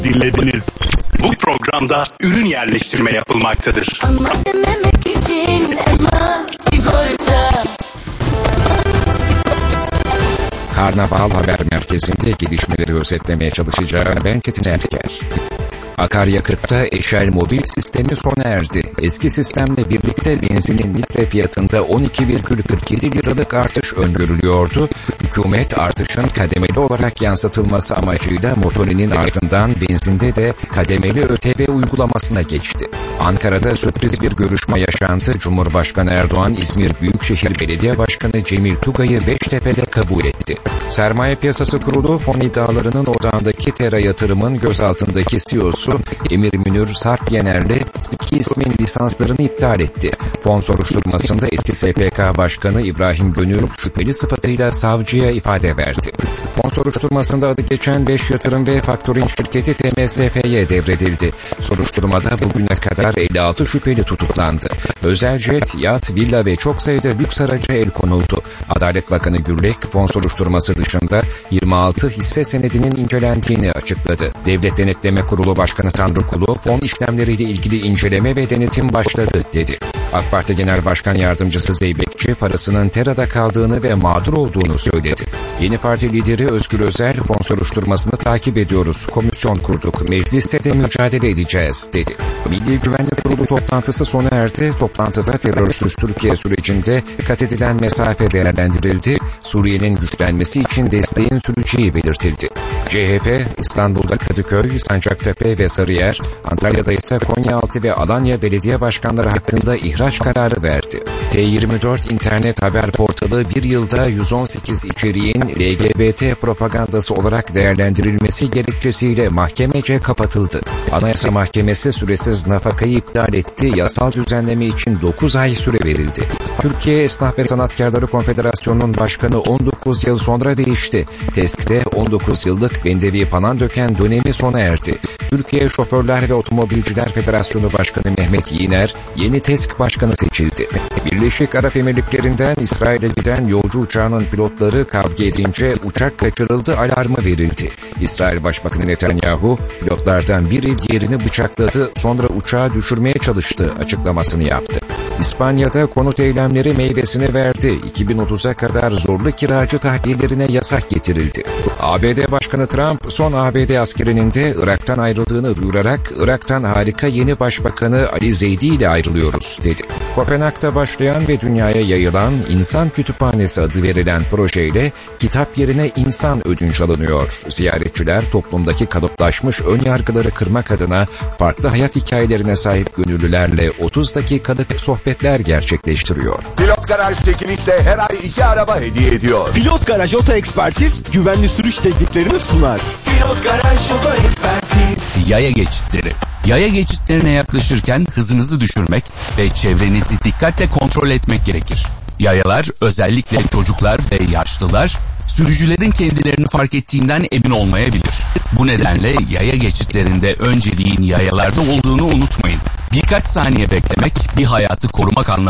dinlediniz. Bu programda ürün yerleştirme yapılmaktadır. Ama dememek için Ema Sigorta. Karnaval Haber Merkezi'nde gelişmeleri özetlemeye çalışacağım. Ben Çetin Erker. Akaryakıtta Eşel mobil sistemi sona erdi. Eski sistemle birlikte benzinin litre fiyatında 12,47 liralık artış öngörülüyordu. Hükümet artışın kademeli olarak yansıtılması amacıyla motorinin ardından benzinde de kademeli ÖTV uygulamasına geçti. Ankara'da sürpriz bir görüşme yaşandı. Cumhurbaşkanı Erdoğan, İzmir Büyükşehir Belediye Başkanı Cemil Tugay'ı Beştepe'de kabul etti. Sermaye Piyasası Kurulu fon iddialarının odağındaki Tera Yatırım'ın gözaltındaki CEO'su Emir Münir Sarp Yener'le iki ismin lisanslarını iptal etti. Fon soruşturmasında eski SPK Başkanı İbrahim Gönül şüpheli sıfatıyla savcıya ifade verdi. Fon soruşturmasında adı geçen 5 yatırım ve faktörün şirketi TMSF'ye devredildi. Soruşturmada bugüne kadar 56 şüpheli tutuklandı. Özel jet, yat, villa ve çok sayıda lüks araca el konuldu. Adalet Bakanı Gürlek, fon soruşturması dışında 26 hisse senedinin incelendiğini açıkladı. Devlet Denetleme Kurulu Başkanı Tanrıkulu, fon işlemleriyle ilgili inceleme ve denetim başladı dedi. AK Parti Genel Başkan Yardımcısı Zeybekçi, parasının Tera'da kaldığını ve mağdur olduğunu söyledi. Yeni Parti lideri Özgür Özel, fon soruşturmasını takip ediyoruz, komisyon kurduk, mecliste de mücadele edeceğiz dedi. Milli Güvenlik Kurulu toplantısı sona erdi. Toplantıda terörsüz Türkiye sürecinde kat edilen mesafe değerlendirildi. Suriye'nin güçlenmesi için desteğin süreceği belirtildi. CHP, İstanbul'da Kadıköy, Sancaktepe ve Sarıyer, Antalya'da ise Konyaaltı ve Alanya belediye başkanları hakkında ihraç kararı verdi. T24 internet haber portalı bir yılda 118 içeriğin LGBT propagandası olarak değerlendirilmesi gerekçesiyle mahkemece kapatıldı. Anayasa Mahkemesi süresiz nafakayı iptal etti, yasal düzenleme için 9 ay süre verildi. Türkiye Esnaf ve Sanatkarları Konfederasyonu'nun başkanı 19 yıl sonra değişti. TESK'te 19 yıllık Bendevi Panandöken dönemi sona erdi. Türkiye Şoförler ve Otomobilciler Federasyonu Başkanı Mehmet Yiğner yeni TESK Başkanı seçildi. Birleşik Arap Emirlikleri'nden İsrail'e giden yolcu uçağının pilotları kavga edince uçak kaçırıldı alarmı verildi. İsrail Başbakanı Netanyahu, pilotlardan biri diğerini bıçakladı, sonra uçağı düşürmeye çalıştı açıklamasını yaptı. İspanya'da konut eylemleri meyvesini verdi. 2030'a kadar zorlu kiracı tahvillerine yasak getirildi. ABD Başkanı Trump, son ABD askerinin de Irak'tan ayrıldığını duyurarak, Irak'tan harika yeni başbakanı Ali Zeydi ile ayrılıyoruz dedi. Kopenhag'da başlayan ve dünyaya yayılan İnsan Kütüphanesi adı verilen projeyle kitap yerine insan ödünç alınıyor. Ziyaretçiler toplumdaki kalıplaşmış ön yargıları kırmak adına farklı hayat hikayelerine sahip gönüllülerle 30 dakikalık sohbetler gerçekleştiriyor. Pilot Garaj çekilişle her ay 2 araba hediye ediyor. Pilot Garaj Oto Ekspertiz güvenli sürüş tekniklerini sunar. Pilot Garaj Oto Ekspertiz. Yaya geçitleri. Yaya geçitlerine yaklaşırken hızınızı düşürmek ve çevrenizi dikkatle kontrol etmek gerekir. Yayalar, özellikle çocuklar ve yaşlılar, sürücülerin kendilerini fark ettiğinden emin olmayabilir. Bu nedenle yaya geçitlerinde önceliğin yayalarda olduğunu unutmayın. Birkaç saniye beklemek bir hayatı korumak anlamına